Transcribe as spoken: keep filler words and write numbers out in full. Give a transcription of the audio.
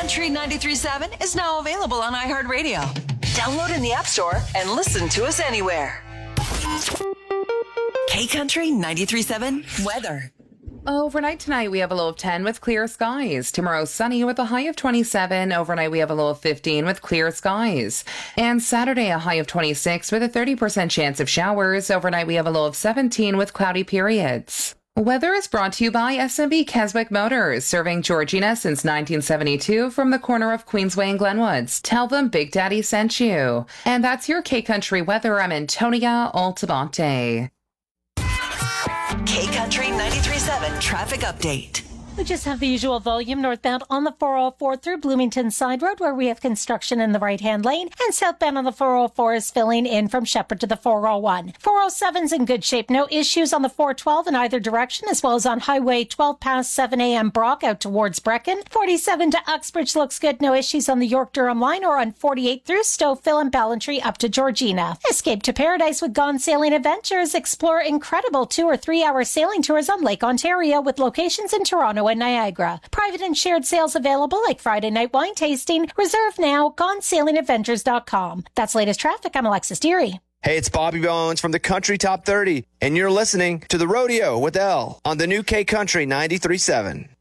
Country ninety-three point seven is now available on iHeartRadio. Download in the App Store and listen to us anywhere. K-Country ninety-three point seven weather. Overnight tonight, we have a low of ten with clear skies. Tomorrow, sunny with a high of twenty-seven. Overnight, we have a low of fifteen with clear skies. And Saturday, a high of twenty-six with a thirty percent chance of showers. Overnight, we have a low of seventeen with cloudy periods. Weather is brought to you by S M B Keswick Motors, serving Georgina since nineteen seventy-two from the corner of Queensway and Glenwoods. Tell them Big Daddy sent you. And that's your K-Country weather. I'm Antonia Altabonte. K-Country ninety-three point seven traffic update. We just have the usual volume northbound on the four oh four through Bloomington Side Road, where we have construction in the right-hand lane, and southbound on the four oh four is filling in from Shepherd to the four oh one. four oh seven's in good shape. No issues on the four twelve in either direction, as well as on Highway twelve past seven a.m. Brock out towards Brecken. forty-seven to Uxbridge looks good. No issues on the York-Durham line or on forty-eight through Stouffville and Ballantree up to Georgina. Escape to Paradise with Gone Sailing Adventures. Explore incredible two or three hour sailing tours on Lake Ontario with locations in Toronto and Niagara. Private and shared sales available like Friday night wine tasting. Reserve now. gone sailing adventures dot com. That's latest traffic. I'm Alexis Deary. Hey, it's Bobby Bones from the Country Top thirty, and you're listening to The Rodeo with Elle on the new K-Country ninety-three point seven.